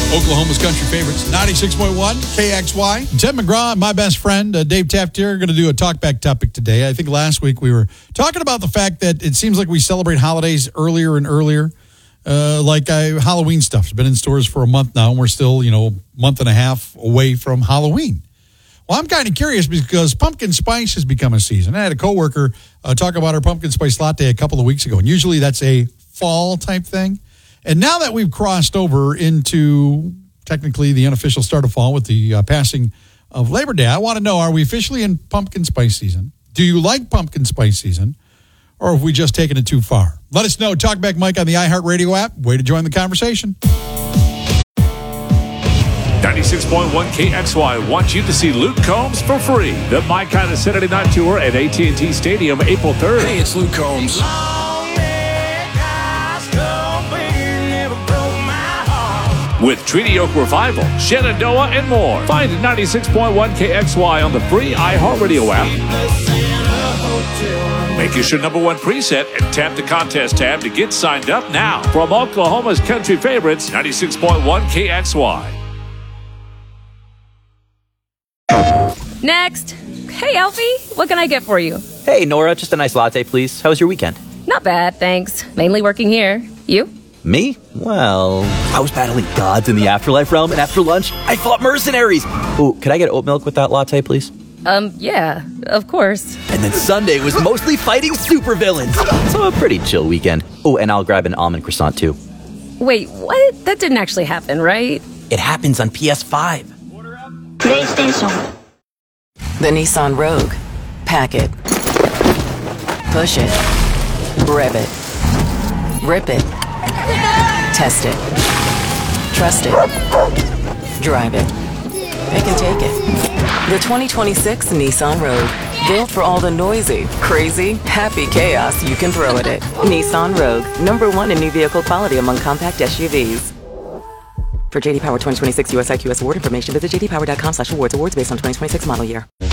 Oklahoma's country favorites, 96.1 KXY. Ted McGraw and my best friend, Dave Taft here, are going to do a talkback topic today. I think last week we were talking about the fact that it seems like we celebrate holidays earlier and earlier. Halloween stuff's been in stores for a month now, and we're still, a month and a half away from Halloween. Well, I'm kind of curious because pumpkin spice has become a season. I had a coworker talk about her pumpkin spice latte a couple of weeks ago, and usually that's a fall type thing. And now that we've crossed over into technically the unofficial start of fall with the passing of Labor Day, I want to know, are we officially in pumpkin spice season? Do you like pumpkin spice season? Or have we just taken it too far? Let us know. Talkback Mike on the iHeartRadio app. Way to join the conversation. 96.1 KXY wants you to see Luke Combs for free. The My Kind of Saturday Night Tour at AT&T Stadium, April 3rd. Hey, it's Luke Combs. With Treaty Oak Revival, Shenandoah, and more. Find 96.1 KXY on the free iHeartRadio app. Make your number one preset and tap the contest tab to get signed up now. From Oklahoma's country favorites, 96.1 KXY. Next. Hey, Alfie, what can I get for you? Hey, Nora, just a nice latte, please. How was your weekend? Not bad, thanks. Mainly working here. You? Me? Well, I was battling gods in the afterlife realm, and after lunch, I fought mercenaries. Oh, could I get oat milk with that latte, please? Yeah, of course. And then Sunday was mostly fighting supervillains. So a pretty chill weekend. Oh, and I'll grab an almond croissant, too. Wait, what? That didn't actually happen, right? It happens on PS5. PlayStation. The Nissan Rogue. Pack it. Push it. Rev it. Rip it. Test it. Trust it. Drive it. Pick and take it. The 2026 Nissan Rogue. Built for all the noisy, crazy, happy chaos you can throw at it. Nissan Rogue. #1 in new vehicle quality among compact SUVs. For JD Power 2026 US IQS award information, visit jdpower.com/awards. Awards based on 2026 model year.